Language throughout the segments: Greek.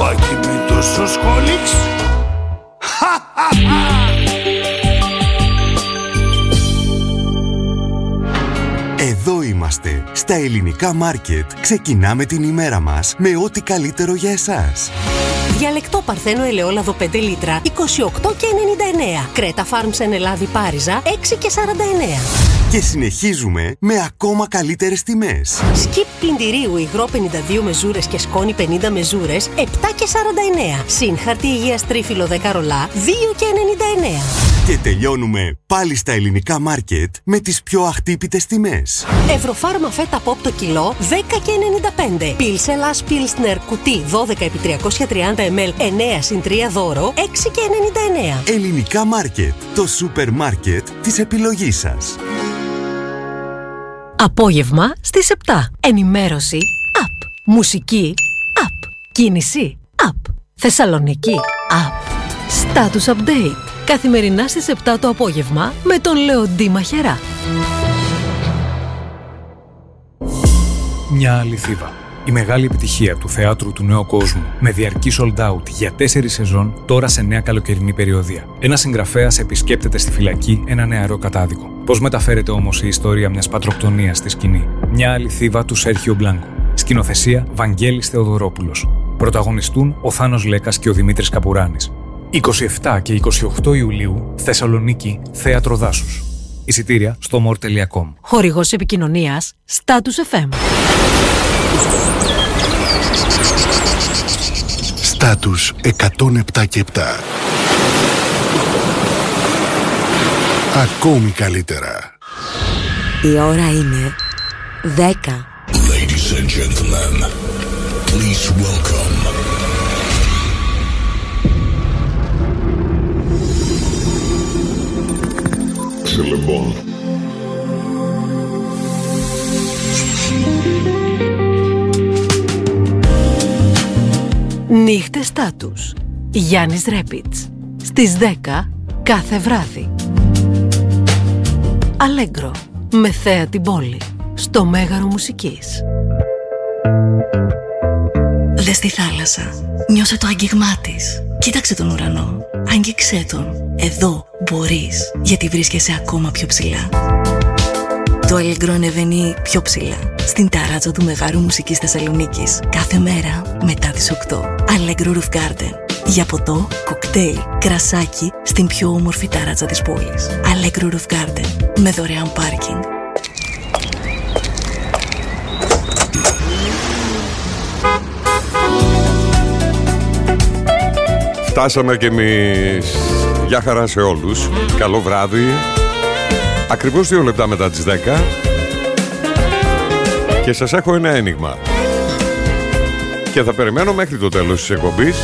μπουμπάκι με το σοσκόλιξ. Εδώ είμαστε, στα Ελληνικά Μάρκετ. Ξεκινάμε την ημέρα μας με ό,τι καλύτερο για εσάς. Διαλεκτό παρθένο ελαιόλαδο 5 λίτρα, 28,99. Κρέτα Farms εν Ελλάδη Πάριζα, 6,49. Και συνεχίζουμε με ακόμα καλύτερες τιμές. Σκιπ πλυντηρίου υγρό 52 μεζούρες και σκόνη 50 μεζούρες, 7,49. Συν χαρτί υγείας τρίφυλλο 10 ρολά, 2,99. Και τελειώνουμε πάλι στα Ελληνικά Μάρκετ με τις πιο αχτύπητες τιμές. Ευρωφάρμα φέτα pop το κιλό, 10,95. Πιλς Ελλάς Πιλσνερ κουτί 12x330 ml, 9 συν 3 δώρο, 6,99. Ελληνικά Μάρκετ, το σούπερ μάρκετ της επιλογής σας. Απόγευμα στις 7. Ενημέρωση App. Μουσική App. Κίνηση App. Θεσσαλονίκη App. Status Update. Καθημερινά στις 7 το απόγευμα με τον Λεοντή Μαχερά. Μια αληθίδα. Η μεγάλη επιτυχία του θεάτρου του νέου κόσμου, με διαρκή sold out για 4 σεζόν, τώρα σε νέα καλοκαιρινή περιοδία. Ένας συγγραφέας επισκέπτεται στη φυλακή ένα νεαρό κατάδικο. Πώς μεταφέρεται όμως η ιστορία μιας πατροκτονίας στη σκηνή? Μια αληθίδα του Σέρχιο Μπλάνκο. Σκηνοθεσία Βαγγέλης Θεοδωρόπουλος. Πρωταγωνιστούν ο Θάνος Λέκας και ο Δημήτρης Καπουράνης. 27 και 28 Ιουλίου, Θεσσαλονίκη, Θέατρο Δάσους. Εισιτήρια στο more.com. Χορηγός επικοινωνίας Status FM. Status 107 και 7. Ακόμη καλύτερα. Η ώρα είναι 10. Ladies and gentlemen, please welcome Σελεμπόν. Νύχτες Status. Γιάννης Ρέπιτς. Στις 10 κάθε βράδυ. Αλέγκρο. Με θέα την πόλη. Στο Μέγαρο Μουσικής. Δες τη θάλασσα. Νιώσε το άγγιγμά της. Κοίταξε τον ουρανό. Άγγιξέ τον. Εδώ μπορείς, γιατί βρίσκεσαι ακόμα πιο ψηλά. Το Αλέγκρο ανεβαίνει πιο ψηλά. Στην ταράτσα του Μεγάρου Μουσικής Θεσσαλονίκης. Κάθε μέρα μετά τις 8. Allegro Roof Garden. Για ποτό, κοκτέιλ, κρασάκι στην πιο όμορφη ταράτσα της πόλης. Allegro Roof Garden. Με δωρεάν πάρκινγκ. Φτάσαμε κι εμείς. Γεια χαρά σε όλους. Καλό βράδυ. Ακριβώς 2 λεπτά μετά τις 10. Και σας έχω ένα ένιγμα. Και θα περιμένω μέχρι το τέλος της εκπομπής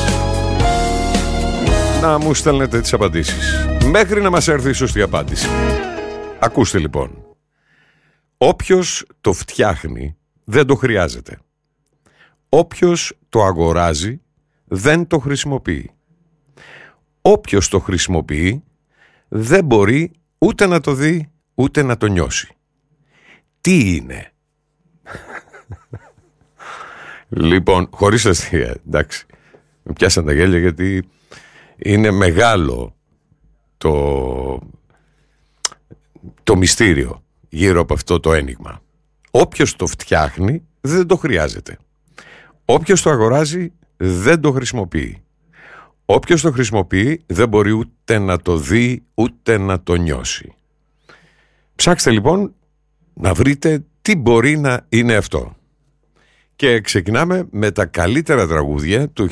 να μου στέλνετε τις απαντήσεις. Μέχρι να μας έρθει η σωστή απάντηση. Ακούστε λοιπόν. Όποιος το φτιάχνει δεν το χρειάζεται. Όποιος το αγοράζει δεν το χρησιμοποιεί. Όποιος το χρησιμοποιεί δεν μπορεί ούτε να το δει ούτε να το νιώσει. Τι είναι? Λοιπόν, χωρίς αστεία, εντάξει, με πιάσαν τα γέλια γιατί είναι μεγάλο το μυστήριο γύρω από αυτό το ένιγμα. Όποιος το φτιάχνει δεν το χρειάζεται. Όποιος το αγοράζει δεν το χρησιμοποιεί. Όποιος το χρησιμοποιεί δεν μπορεί ούτε να το δει ούτε να το νιώσει. Ψάξτε λοιπόν να βρείτε τι μπορεί να είναι αυτό. Και ξεκινάμε με τα καλύτερα τραγούδια του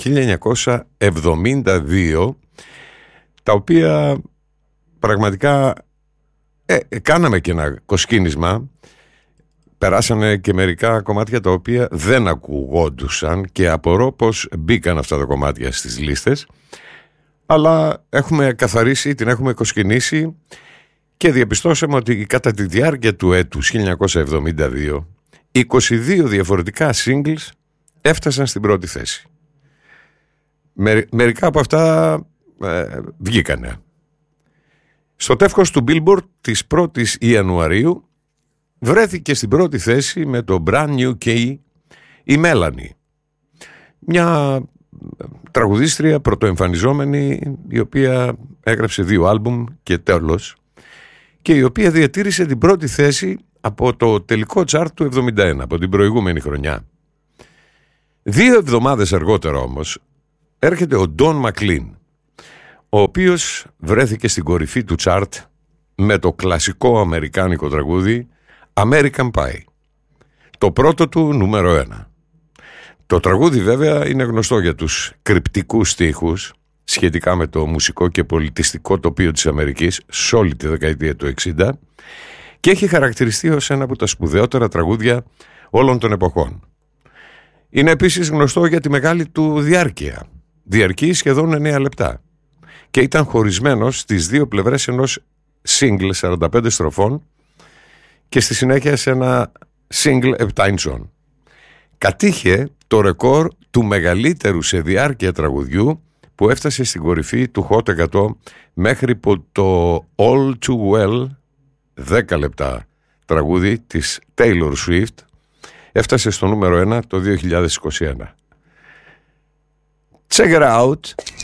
1972, τα οποία πραγματικά κάναμε και ένα κοσκίνισμα. Περάσανε και μερικά κομμάτια τα οποία δεν ακουγόντουσαν και απορώ πως μπήκαν αυτά τα κομμάτια στις λίστες, αλλά έχουμε καθαρίσει, την έχουμε κοσκινήσει και διαπιστώσαμε ότι κατά τη διάρκεια του έτους 1972 22 διαφορετικά singles έφτασαν στην πρώτη θέση. Μερικά από αυτά βγήκανε. Στο τεύχος του Billboard της 1ης Ιανουαρίου βρέθηκε στην πρώτη θέση με το Brand New Key η Melanie. Μια Τραγουδίστρια πρωτοεμφανιζόμενη, η οποία έγραψε 2 άλμπουμ και τέλος, και η οποία διατήρησε την πρώτη θέση από το τελικό τσάρτ του 71, από την προηγούμενη χρονιά. 2 εβδομάδες αργότερα όμως έρχεται ο Ντον Μακλίν, ο οποίος βρέθηκε στην κορυφή του τσάρτ με το κλασικό αμερικάνικο τραγούδι American Pie, το πρώτο του νούμερο 1. Το τραγούδι βέβαια είναι γνωστό για τους κρυπτικούς στίχους σχετικά με το μουσικό και πολιτιστικό τοπίο της Αμερικής σε όλη τη δεκαετία του 60 και έχει χαρακτηριστεί ως ένα από τα σπουδαιότερα τραγούδια όλων των εποχών. Είναι επίσης γνωστό για τη μεγάλη του διάρκεια, διαρκεί σχεδόν 9 λεπτά, και ήταν χωρισμένος στις 2 πλευρές ενός single 45 στροφών και στη συνέχεια σε ένα single 7 ιντσών. Κατήχε το ρεκόρ του μεγαλύτερου σε διάρκεια τραγουδιού που έφτασε στην κορυφή του Hot 100 μέχρι που το All Too Well, 10 λεπτά τραγούδι της Taylor Swift, έφτασε στο νούμερο 1 το 2021. Check it out!